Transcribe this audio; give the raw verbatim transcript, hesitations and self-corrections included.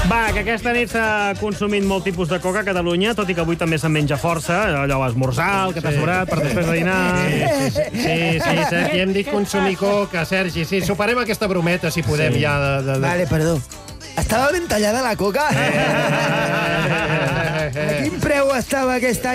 Va, que aquesta nit s'ha consumit molt tipus de coca a Catalunya, tot i que avui també se'n menja força, allò esmorzar, el que t'ha sobrat per després de dinar... Sí, sí, sí, sí, Sergi, hem dit consumir coca, Sergi. Sí, superem aquesta brometa, si podem, ja. De, de, de... Vale, perdó. Estava ben tallada la coca? A quin preu estava aquesta